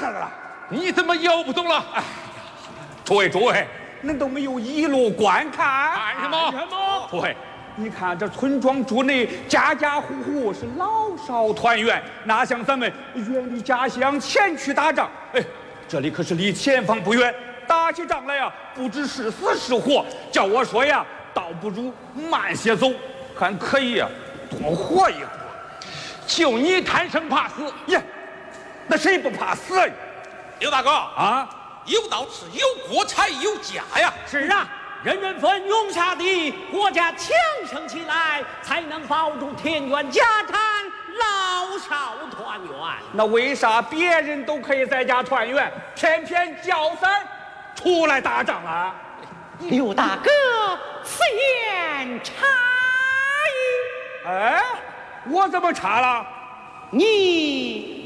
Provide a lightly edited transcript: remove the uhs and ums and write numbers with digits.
啥子了？ 你怎么摇不动了？哎， 诸位，恁都没有一路观看？ 看什么？ 什么？ 诸位，你看这村庄主内家家户户是老少团圆，哪像咱们远离家乡前去打仗？哎，这里可是离前方不远，打起仗来呀，不知是死是活。叫我说呀，倒不如慢些走，还可以呀，多活一活。 就你贪生怕死呀，那谁不怕死呀？ 刘大哥啊， 有道是有国才有家呀。 是啊，人人奋勇杀敌，国家强盛起来，才能保住田园家产，老少团圆。 那为啥别人都可以在家团圆，偏偏叫咱出来打仗啊？ 刘大哥，此言差矣。 哎，我怎么差了？ 你